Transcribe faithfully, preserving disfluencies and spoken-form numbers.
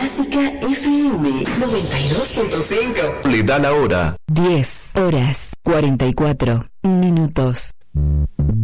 Clásica F M noventa y dos punto cinco. Le da la hora. diez horas cuarenta y cuatro minutos.